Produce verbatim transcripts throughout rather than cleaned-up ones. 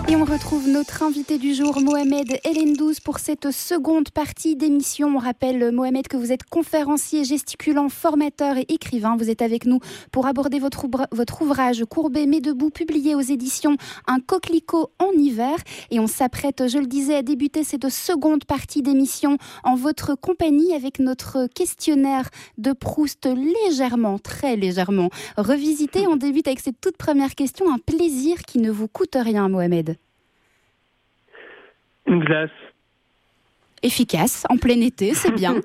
Et on retrouve notre invité du jour, Mohamed Ellendouz, pour cette seconde partie d'émission. On rappelle, Mohamed, que vous êtes conférencier, gesticulant, formateur et écrivain. Vous êtes avec nous pour aborder votre, oubra- votre ouvrage Courbé mais debout, publié aux éditions Un coquelicot en hiver. Et on s'apprête, je le disais, à débuter cette seconde partie d'émission en votre compagnie avec notre questionnaire de Proust légèrement, très légèrement revisité. On débute avec cette toute première question, un plaisir qui ne vous coûte rien, Mohamed. Une glace. Efficace, en plein été, c'est bien.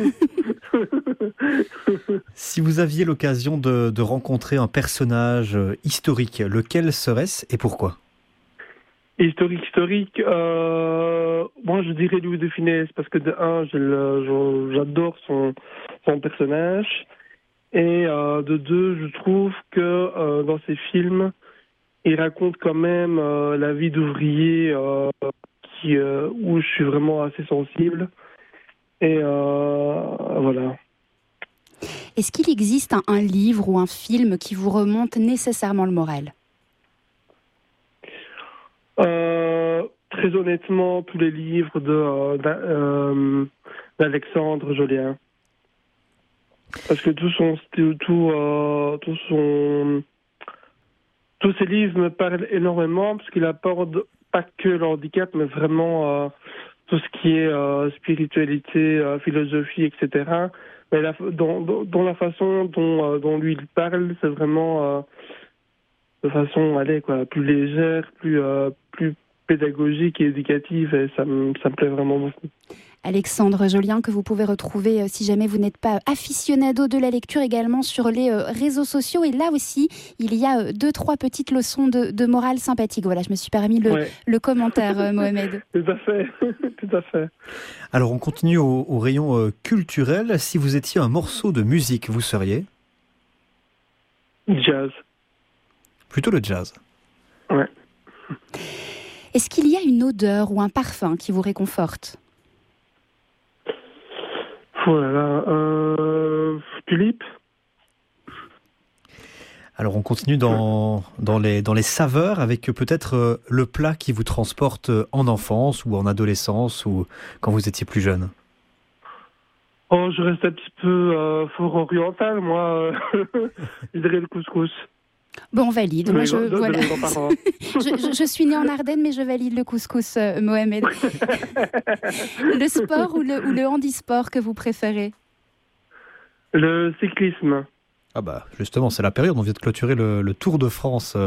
Si vous aviez l'occasion de, de rencontrer un personnage historique, lequel serait-ce et pourquoi ? Historique, historique. Euh, moi, je dirais Louis de Funès parce que de un, je le- je- j'adore son, son personnage, et euh, de deux, je trouve que euh, dans ses films, il raconte quand même euh, la vie d'ouvrier euh, qui, euh, où je suis vraiment assez sensible. Et euh, voilà. Est-ce qu'il existe un, un livre ou un film qui vous remonte nécessairement le moral ? Euh, très honnêtement, tous les livres de euh, d'A- euh, d'Alexandre Jolien. Parce que tout son, tout, tout, euh, tout son, tous ces livres me parlent énormément parce qu'il apporte pas que le handicap, mais vraiment euh, tout ce qui est euh, spiritualité, euh, philosophie, et cetera. Mais la, dans, dans, dans la façon dont, euh, dont lui il parle, c'est vraiment euh, de façon, allez, quoi, plus légère, plus, euh, plus pédagogique et éducative, et ça me, ça me plaît vraiment beaucoup. Alexandre Jolien, que vous pouvez retrouver, euh, si jamais vous n'êtes pas aficionado de la lecture, également sur les euh, réseaux sociaux. Et là aussi, il y a euh, deux, trois petites leçons de, de morale sympathiques. Voilà, je me suis permis le, Ouais. le commentaire, euh, Mohamed. Tout à fait, tout à fait. Alors on continue au, au rayon euh, culturel. Si vous étiez un morceau de musique, vous seriez ? Jazz. Plutôt le jazz. Ouais. Est-ce qu'il y a une odeur ou un parfum qui vous réconforte ? Voilà. Euh, tulipe. Alors on continue dans, dans, les, dans les saveurs avec peut-être euh, le plat qui vous transporte en enfance ou en adolescence ou quand vous étiez plus jeune. Oh, je reste un petit peu euh, fort oriental, moi. Je dirais le couscous. Bon, on valide. Moi, De- je, de- de voilà. mes grands-parents. je, je- je suis née en Ardennes, mais je valide le couscous, euh, Mohamed. Le sport ou le, ou le handisport que vous préférez ? Le cyclisme. Ah bah justement, c'est la période, on vient de clôturer le, le Tour de France.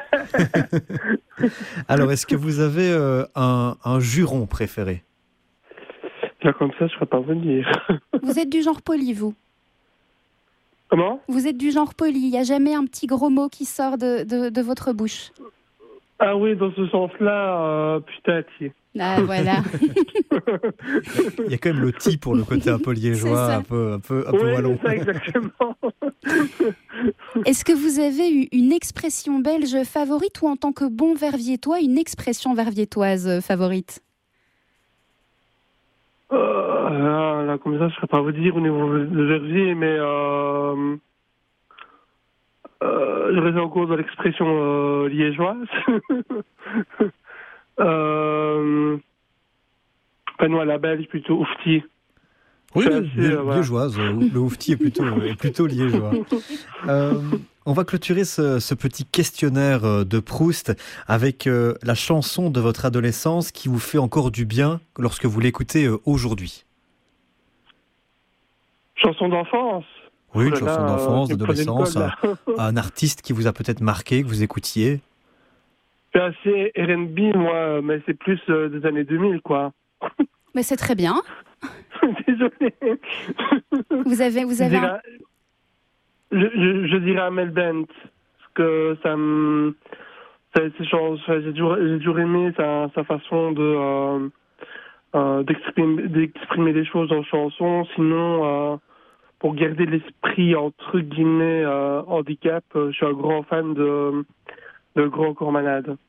Alors, est-ce que vous avez euh, un, un juron préféré ? Là, comme ça, je ne serais pas venir. Vous êtes du genre poli, vous ? Comment ? Vous êtes du genre poli. Il n'y a jamais un petit gros mot qui sort de, de, de votre bouche. Ah oui, dans ce sens-là, euh, putain, tiens. Ah, voilà. Il y a quand même le ti pour le côté un peu C'est liégeois, ça. un peu, un peu, un peu Oui, wallon. c'est ça, exactement. Est-ce que vous avez eu une expression belge favorite ou en tant que bon verviétois, une expression verviétoise favorite ? Euh, là, là, comme ça, je ne saurais pas vous dire au niveau de Verviers, mais euh, euh, je reste encore dans l'expression euh, liégeoise. euh, enfin, non, à la belge, plutôt oufti. Oui, C'est oui, assez, lié- euh, voilà. liégeoise. euh, Le oufti est plutôt, est plutôt liégeois. Euh, on va clôturer ce, ce petit questionnaire euh, de Proust avec euh, la chanson de votre adolescence qui vous fait encore du bien lorsque vous l'écoutez euh, aujourd'hui. Chanson d'enfance. Oui, une Oh là chanson là, d'enfance, euh, tu me prenais le d'adolescence, col, un, là. un artiste qui vous a peut-être marqué, que vous écoutiez. C'est assez R and B, moi, mais c'est plus euh, des années deux mille, quoi. Mais c'est très bien. Désolé. Vous avez, vous Je avez un- dirais, je, je, je dirais Amel Bent, parce que ça me... ça- c'est genre- enfin, j'ai, toujours, j'ai toujours aimé sa, sa façon de, euh, euh, d'exprimer, d'exprimer les choses en chanson. Sinon, euh, pour garder l'esprit, entre guillemets, euh, handicap, euh, je suis un grand fan de, de Grand Corps Malade.